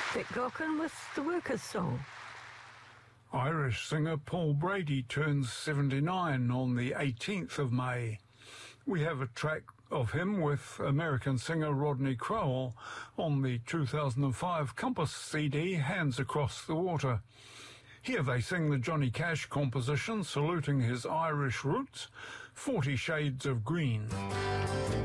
Dick Gaughan with the Workers' Song. Irish singer Paul Brady turns 79 on the 18th of May. We have a track of him with American singer Rodney Crowell on the 2005 Compass CD, Hands Across the Water. Here they sing the Johnny Cash composition saluting his Irish roots, 40 Shades of Green.